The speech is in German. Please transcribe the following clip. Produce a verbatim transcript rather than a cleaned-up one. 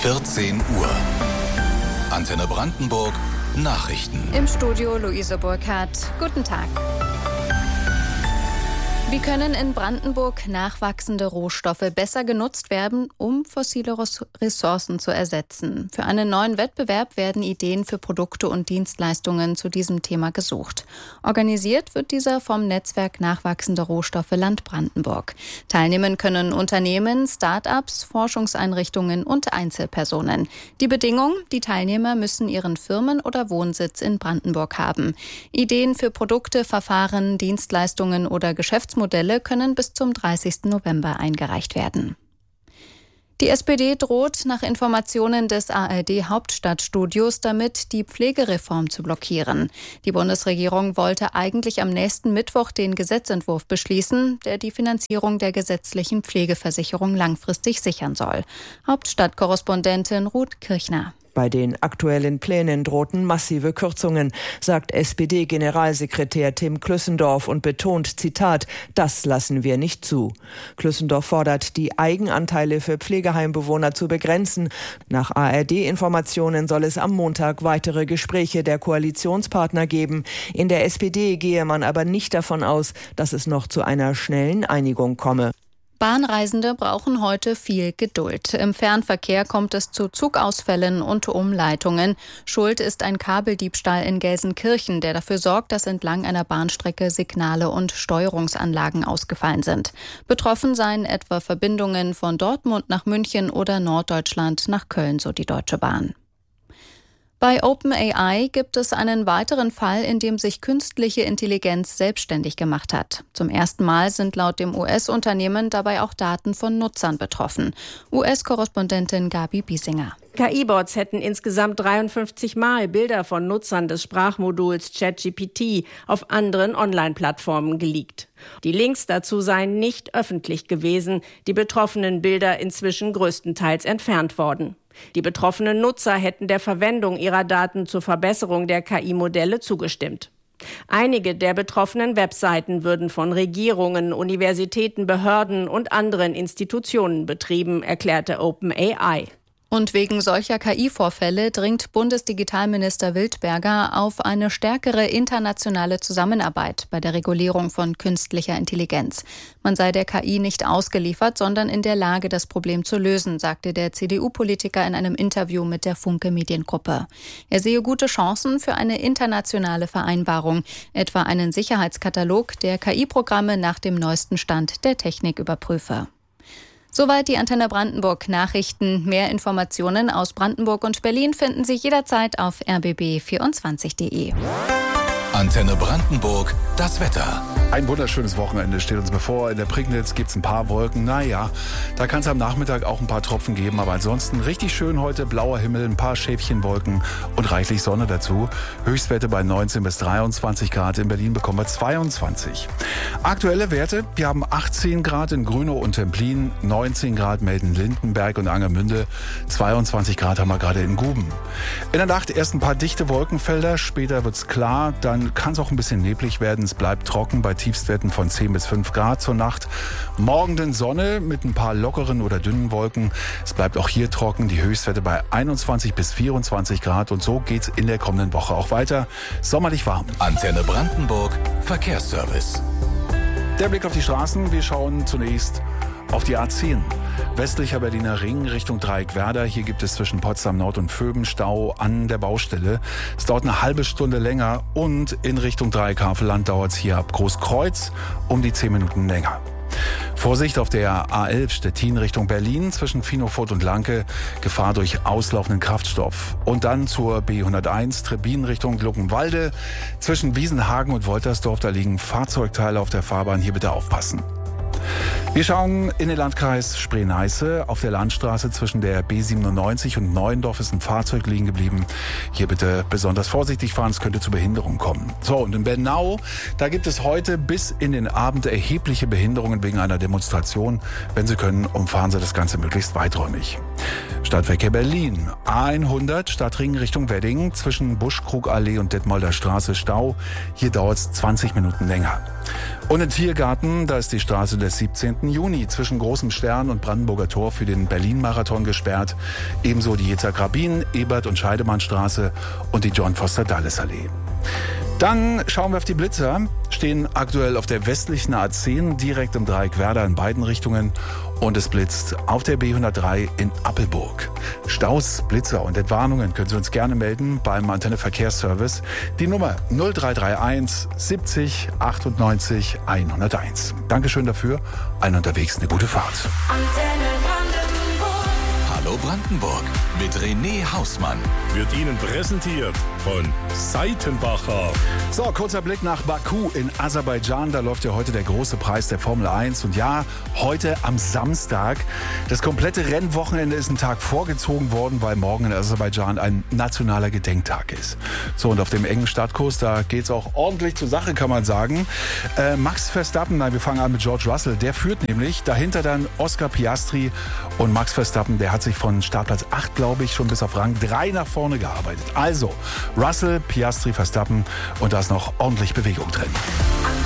vierzehn Uhr. Antenne Brandenburg, Nachrichten. Im Studio Luise Burkhardt. Guten Tag. Wie können in Brandenburg nachwachsende Rohstoffe besser genutzt werden, um fossile Ressourcen zu ersetzen? Für einen neuen Wettbewerb werden Ideen für Produkte und Dienstleistungen zu diesem Thema gesucht. Organisiert wird dieser vom Netzwerk Nachwachsende Rohstoffe Land Brandenburg. Teilnehmen können Unternehmen, Start-ups, Forschungseinrichtungen und Einzelpersonen. Die Bedingung: die Teilnehmer müssen ihren Firmen- oder Wohnsitz in Brandenburg haben. Ideen für Produkte, Verfahren, Dienstleistungen oder Geschäftsmodelle Modelle können bis zum dreißigsten November eingereicht werden. Die S P D droht nach Informationen des A R D-Hauptstadtstudios damit, die Pflegereform zu blockieren. Die Bundesregierung wollte eigentlich am nächsten Mittwoch den Gesetzentwurf beschließen, der die Finanzierung der gesetzlichen Pflegeversicherung langfristig sichern soll. Hauptstadtkorrespondentin Ruth Kirchner. Bei den aktuellen Plänen drohten massive Kürzungen, sagt S P D-Generalsekretär Tim Klüssendorf und betont, Zitat, das lassen wir nicht zu. Klüssendorf fordert, die Eigenanteile für Pflegeheimbewohner zu begrenzen. Nach A R D-Informationen soll es am Montag weitere Gespräche der Koalitionspartner geben. In der S P D gehe man aber nicht davon aus, dass es noch zu einer schnellen Einigung komme. Bahnreisende brauchen heute viel Geduld. Im Fernverkehr kommt es zu Zugausfällen und Umleitungen. Schuld ist ein Kabeldiebstahl in Gelsenkirchen, der dafür sorgt, dass entlang einer Bahnstrecke Signale und Steuerungsanlagen ausgefallen sind. Betroffen seien etwa Verbindungen von Dortmund nach München oder Norddeutschland nach Köln, so die Deutsche Bahn. Bei OpenAI gibt es einen weiteren Fall, in dem sich künstliche Intelligenz selbstständig gemacht hat. Zum ersten Mal sind laut dem U S-Unternehmen dabei auch Daten von Nutzern betroffen. U S-Korrespondentin Gabi Biesinger. K I-Bots hätten insgesamt dreiundfünfzig Mal Bilder von Nutzern des Sprachmoduls ChatGPT auf anderen Online-Plattformen geleakt. Die Links dazu seien nicht öffentlich gewesen, die betroffenen Bilder inzwischen größtenteils entfernt worden. Die betroffenen Nutzer hätten der Verwendung ihrer Daten zur Verbesserung der K I-Modelle zugestimmt. Einige der betroffenen Webseiten würden von Regierungen, Universitäten, Behörden und anderen Institutionen betrieben, erklärte OpenAI. Und wegen solcher K I-Vorfälle dringt Bundesdigitalminister Wildberger auf eine stärkere internationale Zusammenarbeit bei der Regulierung von künstlicher Intelligenz. Man sei der K I nicht ausgeliefert, sondern in der Lage, das Problem zu lösen, sagte der C D U-Politiker in einem Interview mit der Funke Mediengruppe. Er sehe gute Chancen für eine internationale Vereinbarung, etwa einen Sicherheitskatalog, der K I-Programme nach dem neuesten Stand der Technik überprüfe. Soweit die Antenne Brandenburg Nachrichten. Mehr Informationen aus Brandenburg und Berlin finden Sie jederzeit auf r b b vierundzwanzig punkt d e. Antenne Brandenburg, das Wetter. Ein wunderschönes Wochenende steht uns bevor. In der Prignitz gibt es ein paar Wolken. Naja, da kann es am Nachmittag auch ein paar Tropfen geben. Aber ansonsten richtig schön heute. Blauer Himmel, ein paar Schäfchenwolken und reichlich Sonne dazu. Höchstwerte bei neunzehn bis dreiundzwanzig Grad. In Berlin bekommen wir zweiundzwanzig. Aktuelle Werte, wir haben achtzehn Grad in Grünow und Templin, neunzehn Grad melden Lindenberg und Angermünde, zweiundzwanzig Grad haben wir gerade in Guben. In der Nacht erst ein paar dichte Wolkenfelder, später wird's klar, dann kann es auch ein bisschen neblig werden. Es bleibt trocken bei Tiefstwerten von zehn bis fünf Grad zur Nacht. Morgen dann Sonne mit ein paar lockeren oder dünnen Wolken. Es bleibt auch hier trocken, die Höchstwerte bei einundzwanzig bis vierundzwanzig Grad. Und so geht's in der kommenden Woche auch weiter. Sommerlich warm. Antenne Brandenburg, Verkehrsservice. Der Blick auf die Straßen. Wir schauen zunächst auf die A zehn. Westlicher Berliner Ring Richtung Dreieckwerder. Hier gibt es zwischen Potsdam Nord und Vöben Stau an der Baustelle. Es dauert eine halbe Stunde länger und in Richtung Dreieck-Havelland dauert es hier ab Großkreuz um die zehn Minuten länger. Vorsicht auf der A elf Stettin Richtung Berlin zwischen Finofurt und Lanke. Gefahr durch auslaufenden Kraftstoff. Und dann zur B hunderteins Trebin Richtung Luckenwalde. Zwischen Wiesenhagen und Woltersdorf, da liegen Fahrzeugteile auf der Fahrbahn. Hier bitte aufpassen. Wir schauen in den Landkreis Spree-Neiße. Auf der Landstraße zwischen der B siebenundneunzig und Neuendorf ist ein Fahrzeug liegen geblieben. Hier bitte besonders vorsichtig fahren, es könnte zu Behinderungen kommen. So, und in Bernau, da gibt es heute bis in den Abend erhebliche Behinderungen wegen einer Demonstration. Wenn Sie können, umfahren Sie das Ganze möglichst weiträumig. Stadtverkehr Berlin. A hundert Stadtring Richtung Wedding zwischen Buschkrugallee und Detmolder Straße Stau. Hier dauert es zwanzig Minuten länger. Und im Tiergarten, da ist die Straße des siebzehnten Juni zwischen Großem Stern und Brandenburger Tor für den Berlin-Marathon gesperrt. Ebenso die Yitzhak-Rabin, Ebert- und Scheidemannstraße und die John-Foster-Dulles-Allee. Dann schauen wir auf die Blitzer. Stehen aktuell auf der westlichen A zehn direkt im Dreieck Werder in beiden Richtungen. Und es blitzt auf der B hundertdrei in Appelburg. Staus, Blitzer und Entwarnungen können Sie uns gerne melden beim Antenne Verkehrsservice. Die Nummer null drei drei eins siebzig achtundneunzig hunderteins. Dankeschön dafür. Allen unterwegs eine gute Fahrt. Antenne Brandenburg. Hallo Brandenburg mit René Hausmann. Wird Ihnen präsentiert von Seitenbacher. So, kurzer Blick nach Baku in Aserbaidschan. Da läuft ja heute der große Preis der Formel eins. Und ja, heute am Samstag. Das komplette Rennwochenende ist ein Tag vorgezogen worden, weil morgen in Aserbaidschan ein nationaler Gedenktag ist. So, und auf dem engen Startkurs, da geht's auch ordentlich zur Sache, kann man sagen. Äh, Max Verstappen, nein, wir fangen an mit George Russell. Der führt nämlich. Dahinter dann Oscar Piastri. Und Max Verstappen, der hat sich von Startplatz acht, glaube ich, schon bis auf Rang drei nach vorne gearbeitet. Also, Russell, Piastri, Verstappen und da ist noch ordentlich Bewegung drin.